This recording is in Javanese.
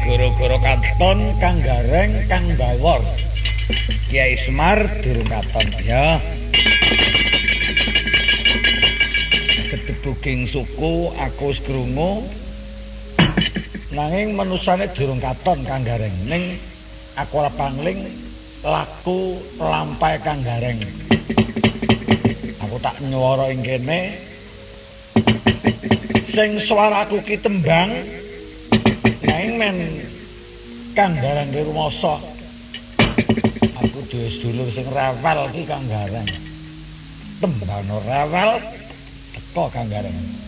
Goro-goro katon Kang Gareng Kang Bawor. Kiai Semar durung katon ya. Kedebuging suku aku wis krungu. Nanging manusane durung katon Kang Gareng. Ning aku ora pangling laku lampahe Kang Gareng. Aku tak nyuwara ing kene sing swaraku ki tembang nanging men Kang Gareng ki rumasa aku dhewe sedulur sing rewel ki Kang Gareng tembang rewel teko Kang Gareng